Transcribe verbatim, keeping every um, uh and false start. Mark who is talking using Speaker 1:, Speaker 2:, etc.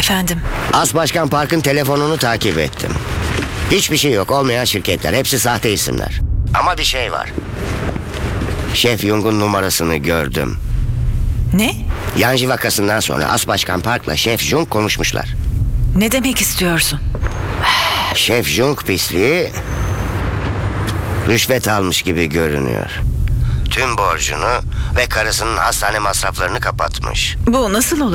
Speaker 1: Efendim?
Speaker 2: As Başkan Park'ın telefonunu takip ettim. Hiçbir şey yok, olmayan şirketler. Hepsi sahte isimler. Ama bir şey var. Şef Jung'un numarasını gördüm.
Speaker 1: Ne?
Speaker 2: Yanji vakasından sonra As Başkan Park'la Şef Jung konuşmuşlar.
Speaker 1: Ne demek istiyorsun?
Speaker 2: Şef Jung pisliği rüşvet almış gibi görünüyor. Tüm borcunu ve karısının hastane masraflarını kapatmış.
Speaker 1: Bu nasıl olur?